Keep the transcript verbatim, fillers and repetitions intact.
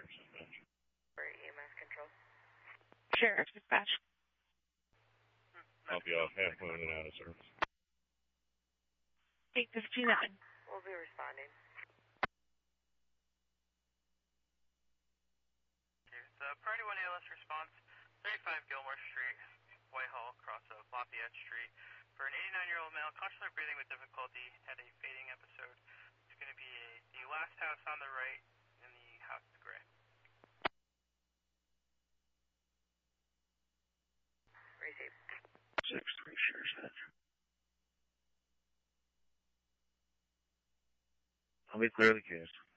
Sheriff's Dispatch. For E M S control. Sheriff's Dispatch. I'll be off half moon and out of service. eight fifty-nine. We'll be responding. Here's the Priority one A L S response, thirty-five Gilmore Street, Whitehall, across of Lafayette Street. For an eighty-nine-year-old male, consciously breathing with difficulty, had a fading episode. It's going to be a, the last house on the right, and the house is gray. Receive. six three Sheriff's Dispatch. I'll be clearly cast.